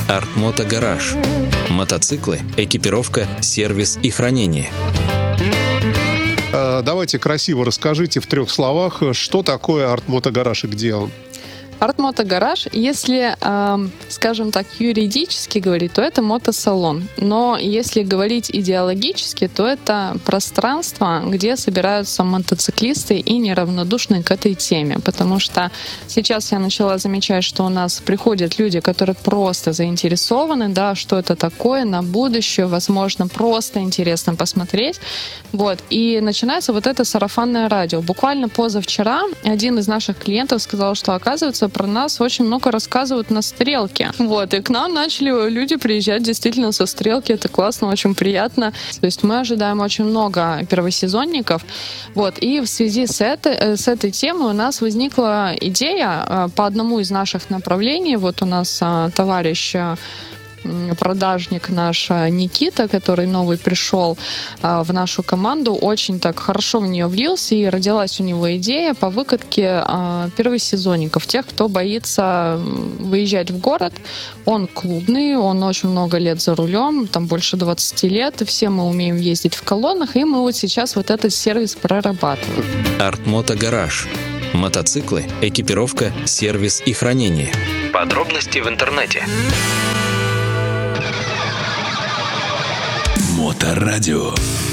Артмото Гараж. Мотоциклы, экипировка, сервис и хранение. Давайте красиво расскажите в 3 словах, что такое Артмото Гараж и где он? Артмото Гараж, если, скажем так, юридически говорить, то это мотосалон. Но если говорить идеологически, то это пространство, где собираются мотоциклисты и неравнодушные к этой теме. Потому что сейчас я начала замечать, что у нас приходят люди, которые просто заинтересованы, да, что это такое на будущее, возможно, просто интересно посмотреть. Вот. И начинается вот это сарафанное радио. Буквально позавчера один из наших клиентов сказал, что, оказывается, про нас очень много рассказывают на Стрелке. Вот, и к нам начали люди приезжать действительно со Стрелки. Это классно, очень приятно. То есть мы ожидаем очень много первосезонников. Вот, и в связи с этой темой у нас возникла идея по одному из наших направлений. Вот у нас товарищ продажник наш Никита, который новый пришел в нашу команду, очень так хорошо в нее влился, и родилась у него идея по выкатке первосезонников, тех, кто боится выезжать в город. Он клубный, он очень много лет за рулем, там больше 20 лет, и все мы умеем ездить в колоннах, и мы вот сейчас вот этот сервис прорабатываем. Артмото Гараж. Мотоциклы, экипировка, сервис и хранение. Подробности в интернете. Моторадио.